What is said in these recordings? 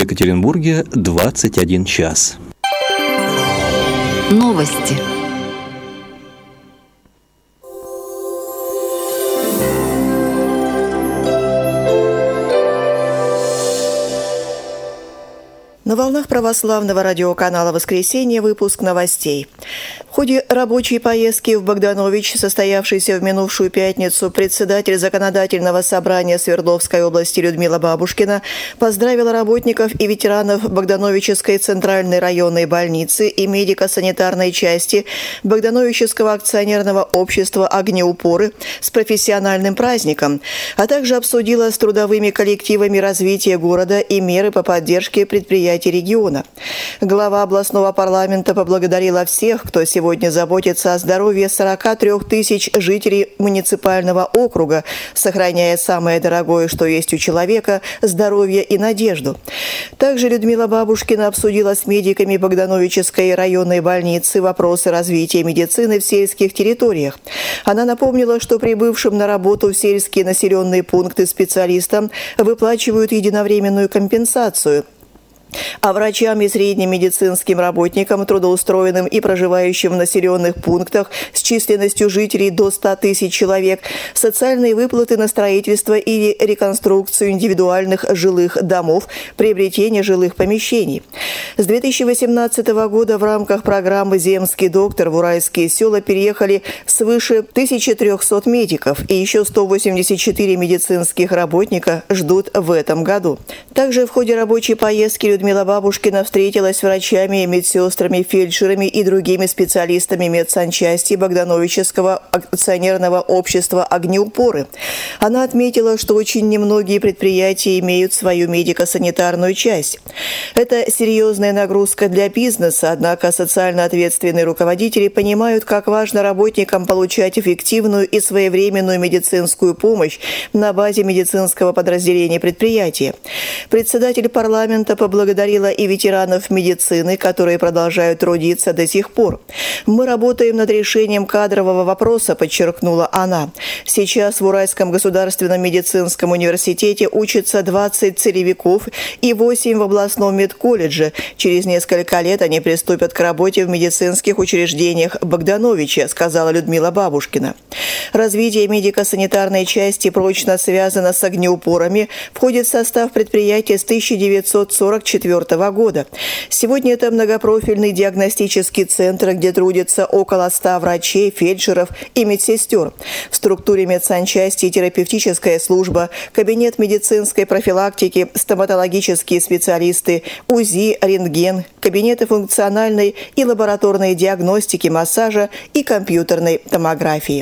Екатеринбурге 21 час. Новости. На волнах православного радиоканала «Воскресенье» выпуск новостей. В ходе рабочей поездки в Богданович, состоявшейся в минувшую пятницу, председатель Законодательного собрания Свердловской области Людмила Бабушкина поздравила работников и ветеранов Богдановической центральной районной больницы и медико-санитарной части Богдановического акционерного общества «Огнеупоры» с профессиональным праздником, а также обсудила с трудовыми коллективами развития города и меры по поддержке предприятий региона. Глава областного парламента поблагодарила всех, кто сегодня заботится о здоровье 43 тысяч жителей муниципального округа, сохраняя самое дорогое, что есть у человека – здоровье и надежду. Также Людмила Бабушкина обсудила с медиками Богдановической районной больницы вопросы развития медицины в сельских территориях. Она напомнила, что прибывшим на работу в сельские населенные пункты специалистам выплачивают единовременную компенсацию, а врачам и средним медицинским работникам, трудоустроенным и проживающим в населенных пунктах с численностью жителей до 100 тысяч человек, социальные выплаты на строительство или реконструкцию индивидуальных жилых домов, приобретение жилых помещений. С 2018 года в рамках программы «Земский доктор» в уральские села переехали свыше 1300 медиков, и еще 184 медицинских работника ждут в этом году. Также в ходе рабочей поездки Людмила Бабушкина встретилась с врачами, медсестрами, фельдшерами и другими специалистами медсанчасти Богдановического акционерного общества «Огнеупоры». Она отметила, что очень немногие предприятия имеют свою медико-санитарную часть. Это серьезная нагрузка для бизнеса, однако социально ответственные руководители понимают, как важно работникам получать эффективную и своевременную медицинскую помощь на базе медицинского подразделения предприятия. Председатель парламента поблагодарила и ветеранов медицины, которые продолжают трудиться до сих пор. «Мы работаем над решением кадрового вопроса», подчеркнула она. Сейчас в Уральском государственном медицинском университете учатся 20 целевиков и 8 в областном медколледже. Через несколько лет они приступят к работе в медицинских учреждениях Богдановича, сказала Людмила Бабушкина. Развитие медико-санитарной части прочно связано с огнеупорами, входит в состав предприятия с 1944 года. Сегодня это многопрофильный диагностический центр, где трудится около 100 врачей, фельдшеров и медсестер. В структуре медсанчасти терапевтическая служба, кабинет медицинской профилактики, стоматологические специалисты, УЗИ, рентген, кабинеты функциональной и лабораторной диагностики, массажа и компьютерной томографии.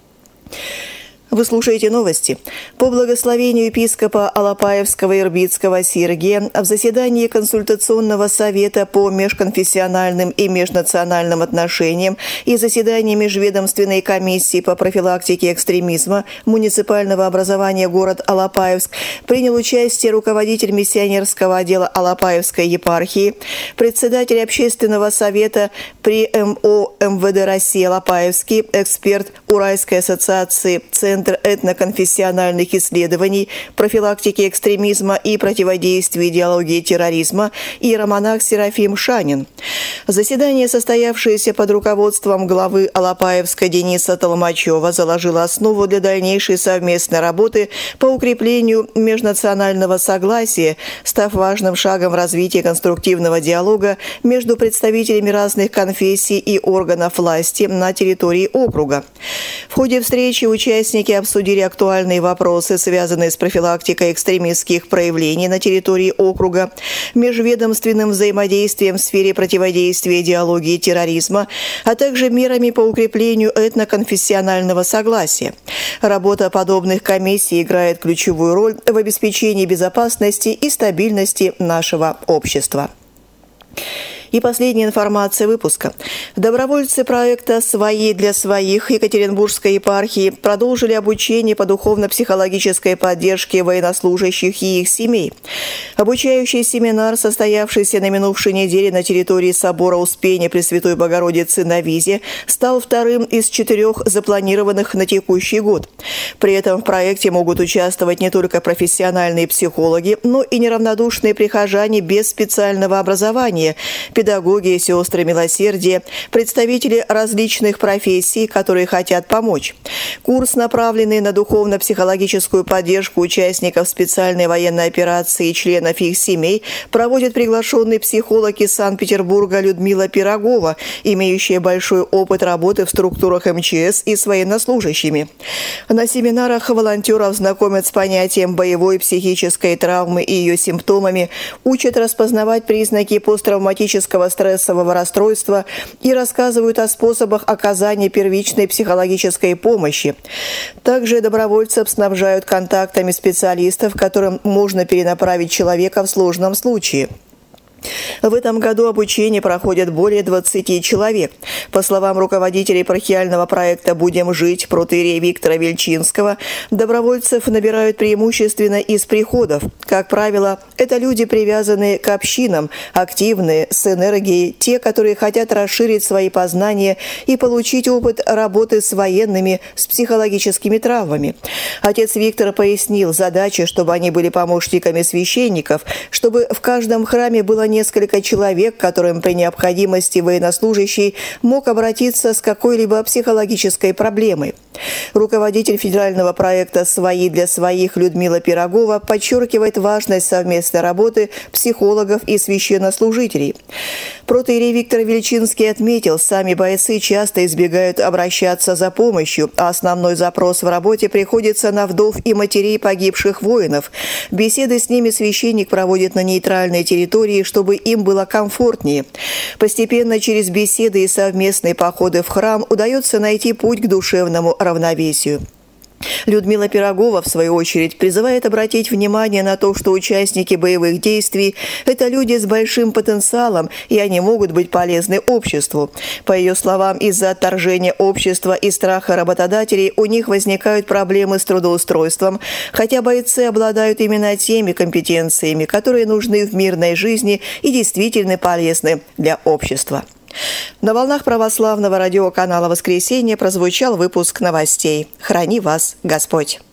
Вы слушаете новости. По благословению епископа Алапаевского и Ирбитского Сергия в заседании консультационного совета по межконфессиональным и межнациональным отношениям и заседании межведомственной комиссии по профилактике экстремизма муниципального образования город Алапаевск принял участие руководитель миссионерского отдела Алапаевской епархии, председатель общественного совета при МО МВД России Алапаевский, эксперт Уральской ассоциации «Центр этноконфессиональных исследований, профилактики экстремизма и противодействия идеологии терроризма» иеромонах Серафим Шанин. Заседание, состоявшееся под руководством главы Алапаевска Дениса Толмачева, заложило основу для дальнейшей совместной работы по укреплению межнационального согласия, став важным шагом в развитии конструктивного диалога между представителями разных конфессий и органов власти на территории округа. В ходе встречи участники обсудили актуальные вопросы, связанные с профилактикой экстремистских проявлений на территории округа, межведомственным взаимодействием в сфере противодействия идеологии терроризма, а также мерами по укреплению этноконфессионального согласия. Работа подобных комиссий играет ключевую роль в обеспечении безопасности и стабильности нашего общества. И последняя информация выпуска. Добровольцы проекта «Свои для своих» Екатеринбургской епархии продолжили обучение по духовно-психологической поддержке военнослужащих и их семей. Обучающий семинар, состоявшийся на минувшей неделе на территории собора Успения Пресвятой Богородицы на Визе, стал вторым из 4 запланированных на текущий год. При этом в проекте могут участвовать не только профессиональные психологи, но и неравнодушные прихожане без специального образования, педагоги, сестры милосердия, представители различных профессий, которые хотят помочь. Курс, направленный на духовно-психологическую поддержку участников специальной военной операции и членов их семей, проводит приглашенный психолог из Санкт-Петербурга Людмила Пирогова, имеющая большой опыт работы в структурах МЧС и с военнослужащими. На семинарах волонтеров знакомят с понятием боевой психической травмы и ее симптомами, учат распознавать признаки посттравматического стрессового расстройства и рассказывают о способах оказания первичной психологической помощи. Также добровольцев снабжают контактами специалистов, которым можно перенаправить человека в сложном случае. В этом году обучение проходит более 20 человек. По словам руководителя епархиального проекта «Будем жить» протоиерея Виктора Вельчинского, добровольцев набирают преимущественно из приходов. Как правило, это люди, привязанные к общинам, активные, с энергией, те, которые хотят расширить свои познания и получить опыт работы с военными, с психологическими травмами. Отец Виктор пояснил задачи, чтобы они были помощниками священников, чтобы в каждом храме было несколько человек, к которым при необходимости военнослужащий мог обратиться с какой-либо психологической проблемой. Руководитель федерального проекта «Свои для своих» Людмила Пирогова подчеркивает важность совместной работы психологов и священнослужителей. Протоиерей Виктор Вельчинский отметил, сами бойцы часто избегают обращаться за помощью, а основной запрос в работе приходится на вдов и матерей погибших воинов. Беседы с ними священник проводит на нейтральной территории, чтобы им было комфортнее. Постепенно через беседы и совместные походы в храм удается найти путь к душевному равновесию. Людмила Пирогова, в свою очередь, призывает обратить внимание на то, что участники боевых действий – это люди с большим потенциалом, и они могут быть полезны обществу. По ее словам, из-за отторжения общества и страха работодателей у них возникают проблемы с трудоустройством, хотя бойцы обладают именно теми компетенциями, которые нужны в мирной жизни и действительно полезны для общества. На волнах православного радиоканала «Воскресенье» прозвучал выпуск новостей. Храни вас Господь!